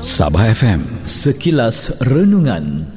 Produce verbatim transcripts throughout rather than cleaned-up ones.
Sabah F M, Sekilas Renungan.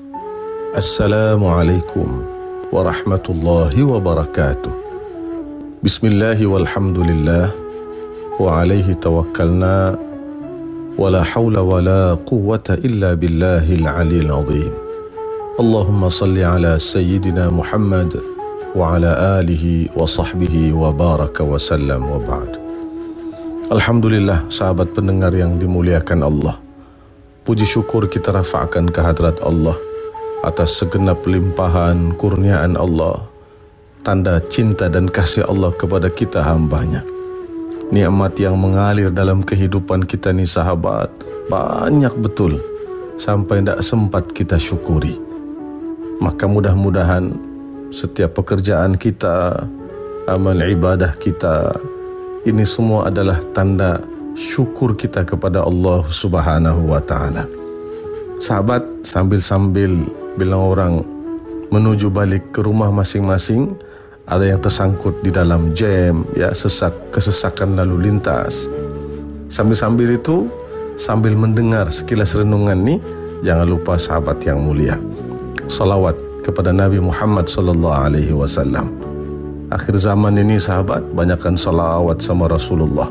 Assalamualaikum warahmatullahi wabarakatuh. Bismillahi walhamdulillah wa alaihi tawakkalna wa la hawla wa la quwwata illa billahil aliyil azim. Allahumma salli ala sayyidina Muhammad wa ala alihi wa sahbihi wa baraka wa sallam wa ba'd. Alhamdulillah, sahabat pendengar yang dimuliakan Allah, puji syukur kita rafa'kan ke hadrat Allah atas segenap limpahan kurniaan Allah, tanda cinta dan kasih Allah kepada kita hambanya. Nikmat yang mengalir dalam kehidupan kita ni sahabat, banyak betul, sampai tidak sempat kita syukuri. Maka mudah-mudahan setiap pekerjaan kita, amal ibadah kita, ini semua adalah tanda syukur kita kepada Allah Subhanahu wa ta'ala. Sahabat, sambil-sambil bila orang menuju balik ke rumah masing-masing, ada yang tersangkut di dalam jam, ya, sesak, kesesakan lalu lintas. Sambil-sambil itu, sambil mendengar sekilas renungan ni, jangan lupa sahabat yang mulia, salawat kepada Nabi Muhammad sallallahu alaihi wasallam. Akhir zaman ini sahabat, banyakkan salawat sama Rasulullah.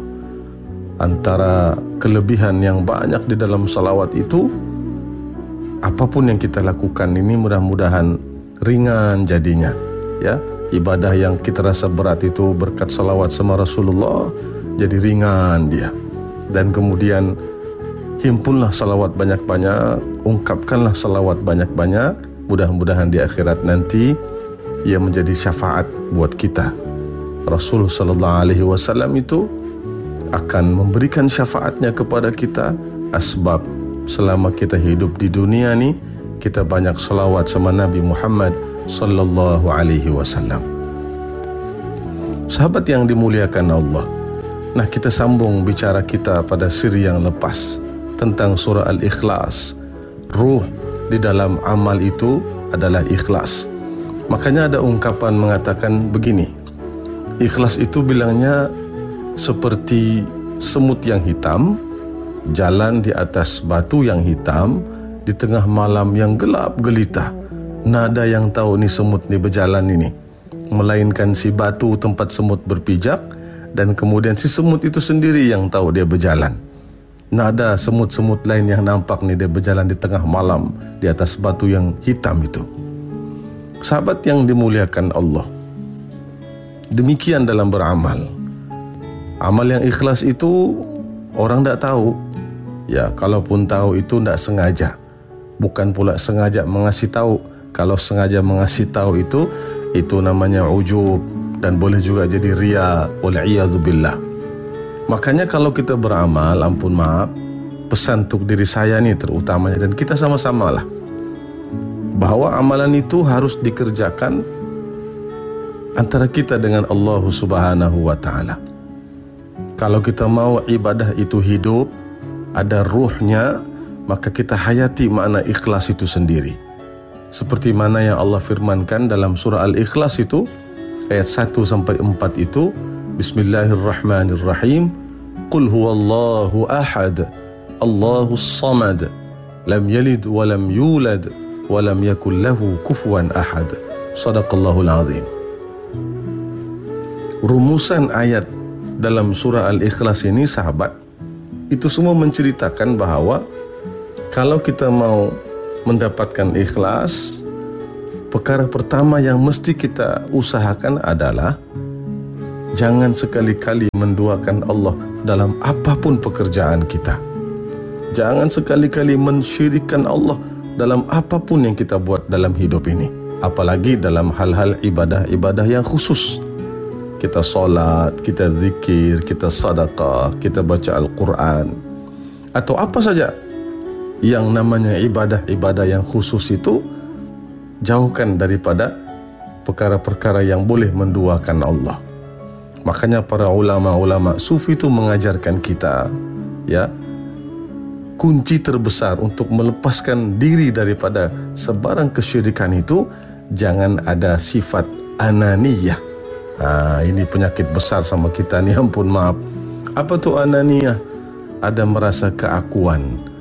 Antara kelebihan yang banyak di dalam salawat itu, apapun yang kita lakukan ini mudah-mudahan ringan jadinya, ya. Ibadah yang kita rasa berat itu berkat salawat sama Rasulullah jadi ringan dia. Dan kemudian himpunlah salawat banyak-banyak, ungkapkanlah salawat banyak-banyak, mudah-mudahan di akhirat nanti ia menjadi syafaat buat kita. Rasul sallallahu alaihi wasallam itu akan memberikan syafaatnya kepada kita, asbab selama kita hidup di dunia ni kita banyak salawat sama Nabi Muhammad sallallahu alaihi wasallam. Sahabat yang dimuliakan Allah, nah kita sambung bicara kita pada siri yang lepas tentang surah Al-Ikhlas. Ruh di dalam amal itu adalah ikhlas. Makanya ada ungkapan mengatakan begini, ikhlas itu bilangnya seperti semut yang hitam jalan di atas batu yang hitam di tengah malam yang gelap gelita. Nada yang tahu ni semut ni berjalan ini, melainkan si batu tempat semut berpijak, dan kemudian si semut itu sendiri yang tahu dia berjalan. Nada semut-semut lain yang nampak ni dia berjalan di tengah malam di atas batu yang hitam itu. Sahabat yang dimuliakan Allah, demikian dalam beramal. Amal yang ikhlas itu orang tak tahu, ya, kalaupun tahu itu tak sengaja. Bukan pula sengaja mengasih tahu. Kalau sengaja mengasih tahu itu, itu namanya ujub, dan boleh juga jadi riya, wal'iyadzubillah. Makanya kalau kita beramal, ampun maaf, pesan untuk diri saya ni terutamanya, dan kita sama-sama lah, bahawa amalan itu harus dikerjakan antara kita dengan Allah Subhanahu wa ta'ala. Kalau kita mau ibadah itu hidup, ada ruhnya, maka kita hayati makna ikhlas itu sendiri. Seperti mana yang Allah firmankan dalam surah Al-Ikhlas itu, ayat satu sampai empat itu, Bismillahirrahmanirrahim, Qul huwallahu ahad, Allahus samad, lam yalid walam yulad, walam yakul lahu kufuwan ahad. Sadaqallahul azim. Rumusan ayat dalam surah Al-Ikhlas ini sahabat, itu semua menceritakan bahawa kalau kita mau mendapatkan ikhlas, perkara pertama yang mesti kita usahakan adalah jangan sekali-kali menduakan Allah dalam apapun pekerjaan kita. Jangan sekali-kali mensyirikkan Allah dalam apapun yang kita buat dalam hidup ini, apalagi dalam hal-hal ibadah-ibadah yang khusus. Kita solat, kita zikir, kita sedekah, kita baca Al-Quran, atau apa saja yang namanya ibadah-ibadah yang khusus itu, jauhkan daripada perkara-perkara yang boleh menduakan Allah. Makanya para ulama-ulama sufi itu mengajarkan kita, ya, kunci terbesar untuk melepaskan diri daripada sebarang kesyirikan itu, jangan ada sifat ananiyah. Ha, ini penyakit besar sama kita ni, ampun maaf. Apa tu ananiyah? Ada merasa keakuan,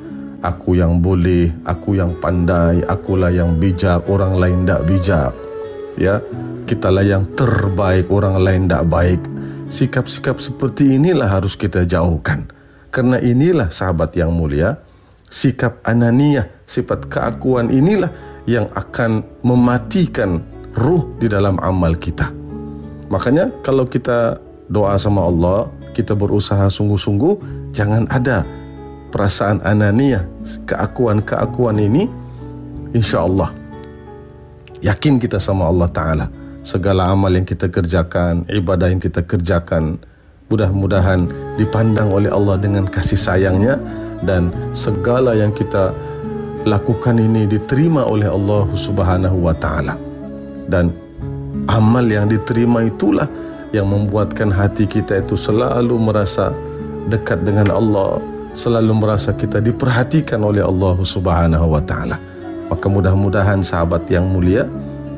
aku yang boleh, aku yang pandai, akulah yang bijak, orang lain tak bijak. Ya, kitalah yang terbaik, orang lain tak baik. Sikap-sikap seperti inilah harus kita jauhkan. Karena inilah sahabat yang mulia, sikap ananiyah, sifat keakuan inilah yang akan mematikan ruh di dalam amal kita. Makanya kalau kita doa sama Allah, kita berusaha sungguh-sungguh, jangan ada perasaan ananiyah, keakuan-keakuan ini. Insya Allah yakin kita sama Allah Ta'ala, segala amal yang kita kerjakan, ibadah yang kita kerjakan, mudah-mudahan dipandang oleh Allah dengan kasih sayangnya, dan segala yang kita lakukan ini diterima oleh Allah Subhanahu wa Ta'ala. Dan amal yang diterima itulah yang membuatkan hati kita itu selalu merasa dekat dengan Allah, selalu merasa kita diperhatikan oleh Allah Subhanahu wa Ta'ala. Maka mudah-mudahan sahabat yang mulia,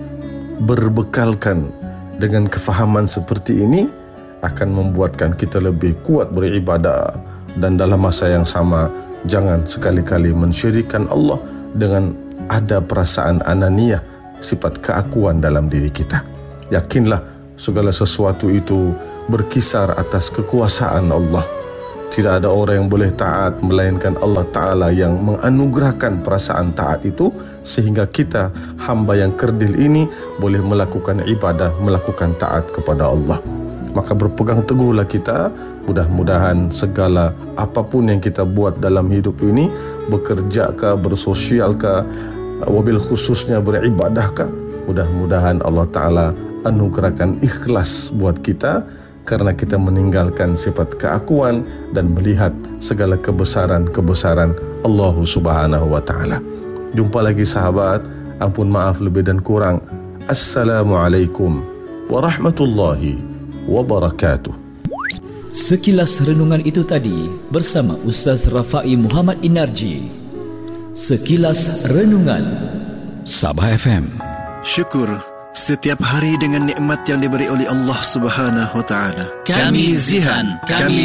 berbekalkan dengan kefahaman seperti ini akan membuatkan kita lebih kuat beribadah, dan dalam masa yang sama jangan sekali-kali mensyirikkan Allah dengan ada perasaan ananiyah, sifat keakuan dalam diri kita. Yakinlah segala sesuatu itu berkisar atas kekuasaan Allah. Tidak ada orang yang boleh taat melainkan Allah Ta'ala yang menganugerahkan perasaan taat itu, sehingga kita hamba yang kerdil ini boleh melakukan ibadah, melakukan taat kepada Allah. Maka berpegang teguhlah kita, mudah-mudahan segala apapun yang kita buat dalam hidup ini, bekerja kah, bersosial kah, wabil khususnya beribadah kah, mudah-mudahan Allah Ta'ala anugerahkan ikhlas buat kita, karena kita meninggalkan sifat keakuan dan melihat segala kebesaran-kebesaran Allah Subhanahu wa Ta'ala. Jumpa lagi sahabat, ampun maaf lebih dan kurang. Assalamualaikum warahmatullahi wabarakatuh. Sekilas renungan itu tadi bersama Ustaz Rafai Muhammad Inarji. Sekilas renungan Sabah F M. Syukur setiap hari dengan nikmat yang diberi oleh Allah Subhanahu wa Ta'ala. Kami Zihan, kami